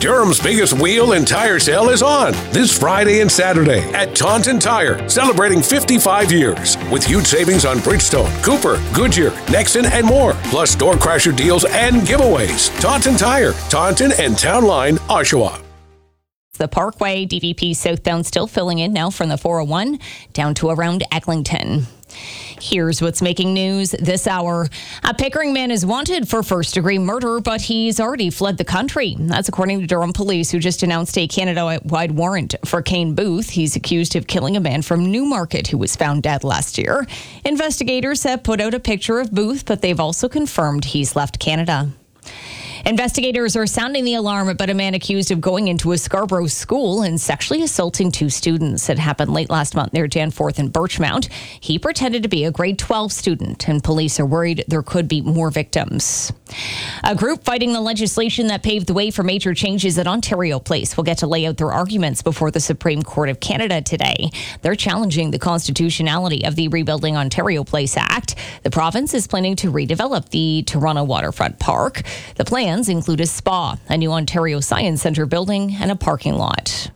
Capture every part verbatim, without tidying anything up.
Durham's biggest wheel and tire sale is on this Friday and Saturday at Taunton Tire, celebrating fifty-five years with huge savings on Bridgestone, Cooper, Goodyear, Nexon, and more, plus store crasher deals and giveaways. Taunton Tire, Taunton and Town Line, Oshawa. The Parkway, D V P southbound still filling in now from the four oh one down to around Eglinton. Here's what's making news this hour. A Pickering man is wanted for first-degree murder, but he's already fled the country. That's according to Durham Police, who just announced a Canada-wide warrant for Kane Booth. He's accused of killing a man from Newmarket who was found dead last year. Investigators have put out a picture of Booth, but they've also confirmed he's left Canada. Investigators are sounding the alarm about a man accused of going into a Scarborough school and sexually assaulting two students. It happened late last month near Danforth and Birchmount. He pretended to be a grade twelve student, and police are worried there could be more victims. A group fighting the legislation that paved the way for major changes at Ontario Place will get to lay out their arguments before the Supreme Court of Canada today. They're challenging the constitutionality of the Rebuilding Ontario Place Act. The province is planning to redevelop the Toronto Waterfront Park. The plan include a spa, a new Ontario Science Centre building, and a parking lot.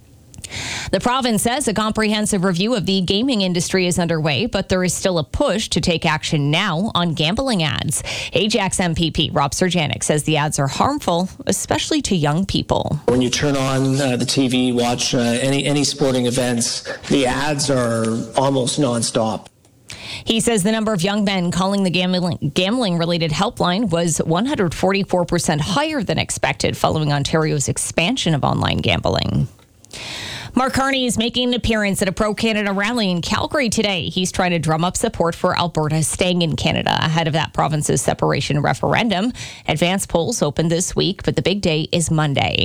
The province says a comprehensive review of the gaming industry is underway, but there is still a push to take action now on gambling ads. Ajax M P P Rob Serjanik says the ads are harmful, especially to young people. When you turn on uh, the T V, watch uh, any, any sporting events, the ads are almost nonstop. He says the number of young men calling the gambling, gambling-related helpline was one hundred forty-four percent higher than expected following Ontario's expansion of online gambling. Mark Carney is making an appearance at a pro-Canada rally in Calgary today. He's trying to drum up support for Alberta staying in Canada ahead of that province's separation referendum. Advance polls opened this week, but the big day is Monday.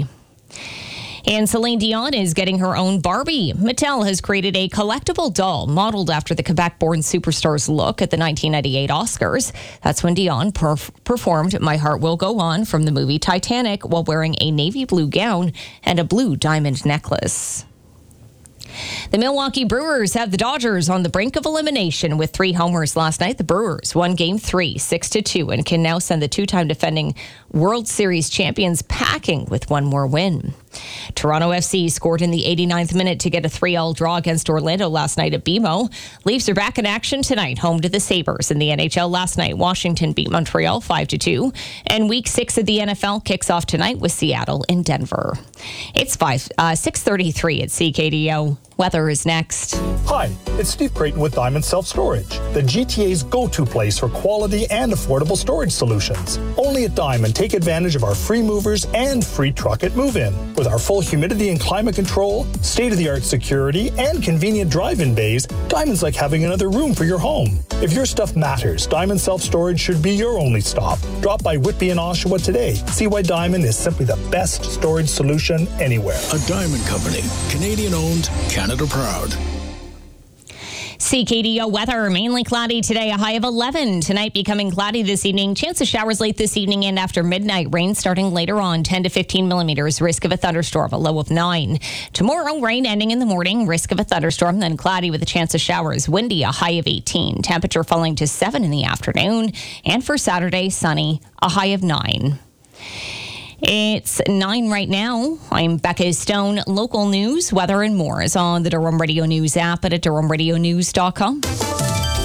And Celine Dion is getting her own Barbie. Mattel has created a collectible doll modeled after the Quebec-born superstar's look at the nineteen ninety-eight Oscars. That's when Dion perf- performed My Heart Will Go On from the movie Titanic while wearing a navy blue gown and a blue diamond necklace. The Milwaukee Brewers have the Dodgers on the brink of elimination with three homers last night. The Brewers won game three, six to two, and can now send the two-time defending World Series champions packing with one more win. Toronto F C scored in the eighty-ninth minute to get a three all draw against Orlando last night at B M O. Leafs are back in action tonight, home to the Sabres. In the N H L last night, Washington beat Montreal five to two. And week six of the N F L kicks off tonight with Seattle in Denver. It's five, uh, six thirty-three at C K D O. Weather is next. Hi, it's Steve Creighton with Diamond Self Storage, the G T A's go-to place for quality and affordable storage solutions. Only at Diamond, take advantage of our free movers and free truck at move-in. With our full humidity and climate control, state-of-the-art security, and convenient drive-in bays, Diamond's like having another room for your home. If your stuff matters, Diamond Self Storage should be your only stop. Drop by Whitby and Oshawa today. See why Diamond is simply the best storage solution anywhere. A Diamond Company, Canadian-owned, Canada proud. C K D O weather, mainly cloudy today, a high of eleven. Tonight becoming cloudy this evening. Chance of showers late this evening and after midnight. Rain starting later on, ten to fifteen millimeters. Risk of a thunderstorm, a low of nine. Tomorrow, rain ending in the morning. Risk of a thunderstorm, then cloudy with a chance of showers. Windy, a high of eighteen. Temperature falling to seven in the afternoon. And for Saturday, sunny, a high of nine. It's nine right now. I'm Becca Stone. Local news, weather, and more is on the Durham Radio News app and at durham radio news dot com.